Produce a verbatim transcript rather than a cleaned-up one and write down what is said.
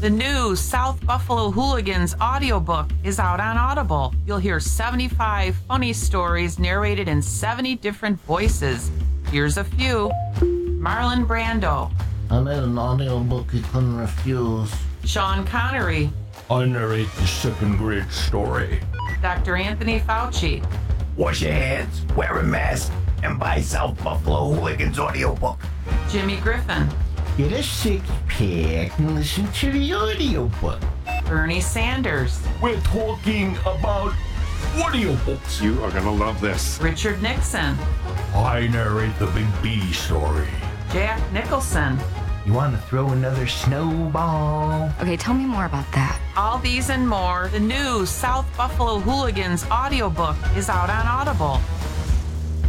The new South Buffalo Hooligans audiobook is out on Audible. You'll hear seventy-five funny stories narrated in seventy different voices. Here's a few. Marlon Brando. I made an audiobook you couldn't refuse. Sean Connery. I narrate the second grade story. Doctor Anthony Fauci. Wash your hands, wear a mask, and buy South Buffalo Hooligans audiobook. Jimmy Griffin. Get a six-pack and listen to the audiobook. Bernie Sanders. We're talking about audiobooks. You are gonna love this. Richard Nixon. I narrate the Big B story. Jack Nicholson. You want to throw another snowball? Okay, tell me more about that. All these and more, the new South Buffalo Hooligans audiobook is out on Audible.